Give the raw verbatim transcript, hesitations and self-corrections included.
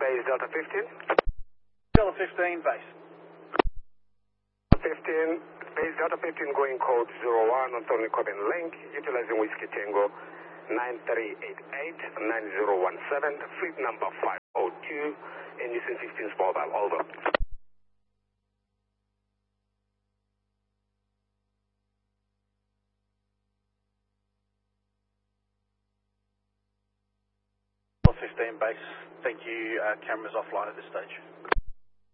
base Delta fifteen. Delta fifteen, base. fifteen, base Delta fifteen going code zero one on Tony Corbin Link, utilizing Whiskey Tango nine three eight eight nine zero one seven, fleet number five oh two, and using fifteen small valve, over. fifteen base. Thank you. Uh, cameras offline at this stage.